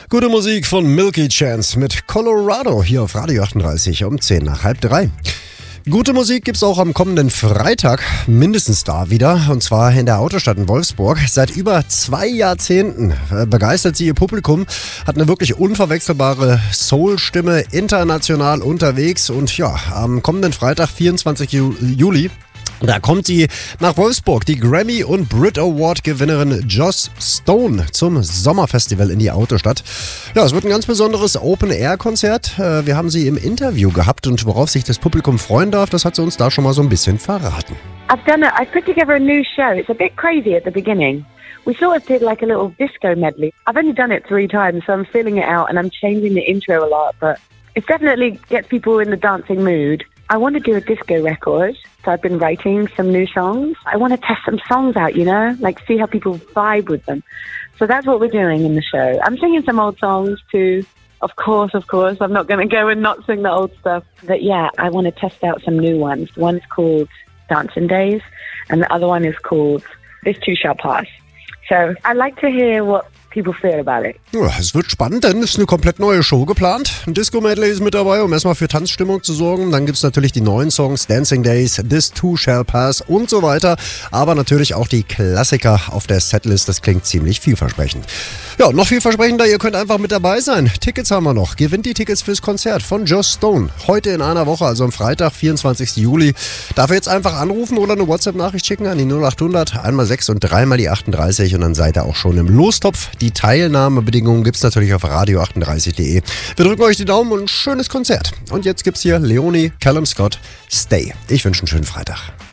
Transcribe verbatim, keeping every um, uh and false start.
Gute Musik von Milky Chance mit Colorado hier auf Radio achtunddreißig um zehn nach halb drei. Gute Musik gibt's auch am kommenden Freitag, mindestens da wieder, und zwar in der Autostadt in Wolfsburg. Seit über zwei Jahrzehnten begeistert sie ihr Publikum, hat eine wirklich unverwechselbare Soul-Stimme, international unterwegs und ja, am kommenden Freitag, vierundzwanzigsten Juli, da kommt sie nach Wolfsburg, die Grammy- und Brit Award-Gewinnerin Joss Stone zum Sommerfestival in die Autostadt. Ja, es wird ein ganz besonderes Open-Air-Konzert. Wir haben sie im Interview gehabt und worauf sich das Publikum freuen darf, das hat sie uns da schon mal so ein bisschen verraten. I've done it. I've put together a new show. It's a bit crazy at the beginning. We sort of did like a little disco medley. I've only done it three times, so I'm feeling it out and I'm changing the intro a lot, but it definitely gets people in the dancing mood. I want to do a disco record, so I've been writing some new songs. I want to test some songs out, you know, like see how people vibe with them. So that's what we're doing in the show. I'm singing some old songs too. Of course, of course. I'm not going to go and not sing the old stuff. But yeah, I want to test out some new ones. One's called Dancing Days, and the other one is called This Too Shall Pass. So I'd like to hear what people feel about it. Ja, es wird spannend, denn es ist eine komplett neue Show geplant. Ein Disco-Medley ist mit dabei, um erstmal für Tanzstimmung zu sorgen. Dann gibt es natürlich die neuen Songs, Dancing Days, This Too Shall Pass und so weiter. Aber natürlich auch die Klassiker auf der Setlist. Das klingt ziemlich vielversprechend. Ja, noch vielversprechender, ihr könnt einfach mit dabei sein. Tickets haben wir noch. Gewinnt die Tickets fürs Konzert von Joss Stone. Heute in einer Woche, also am Freitag, vierundzwanzigsten Juli. Darf ihr jetzt einfach anrufen oder eine WhatsApp-Nachricht schicken an die null acht hundert, einmal sechs und dreimal die achtunddreißig und dann seid ihr auch schon im Lostopf. Die Teilnahmebedingungen gibt es natürlich auf radio achtunddreißig punkt de. Wir drücken euch die Daumen und ein schönes Konzert. Und jetzt gibt's hier Leonie, Callum Scott, Stay. Ich wünsche einen schönen Freitag.